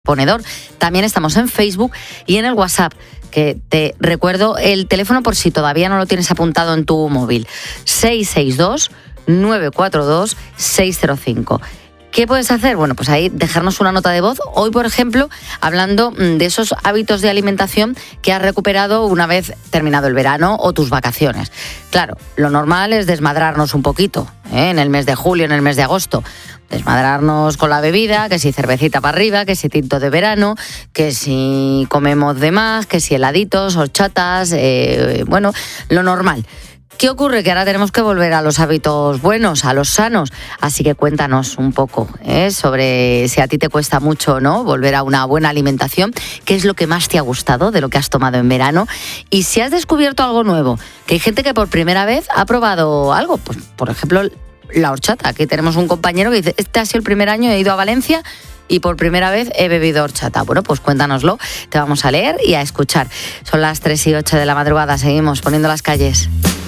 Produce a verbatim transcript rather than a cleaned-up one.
Ponedor. También estamos en Facebook y en el WhatsApp, que te recuerdo el teléfono por si todavía no lo tienes apuntado en tu móvil. seis seis dos, nueve cuatro dos, seis cero cinco. ¿Qué puedes hacer? Bueno, pues ahí dejarnos una nota de voz. Hoy, por ejemplo, hablando de esos hábitos de alimentación que has recuperado una vez terminado el verano o tus vacaciones. Claro, lo normal es desmadrarnos un poquito, ¿eh? En el mes de julio, en el mes de agosto. Desmadrarnos con la bebida, que si cervecita para arriba, que si tinto de verano, que si comemos de más, que si heladitos, horchatas, eh, bueno, lo normal. ¿Qué ocurre? Que ahora tenemos que volver a los hábitos buenos, a los sanos. Así que cuéntanos un poco ¿eh? sobre si a ti te cuesta mucho, ¿no?, volver a una buena alimentación. ¿Qué es lo que más te ha gustado de lo que has tomado en verano? Y si has descubierto algo nuevo, que hay gente que por primera vez ha probado algo. Pues, por ejemplo, la horchata. Aquí tenemos un compañero que dice, este ha sido el primer año, he ido a Valencia y por primera vez he bebido horchata. Bueno, pues cuéntanoslo, te vamos a leer y a escuchar. Son las tres y ocho de la madrugada, seguimos poniendo las calles.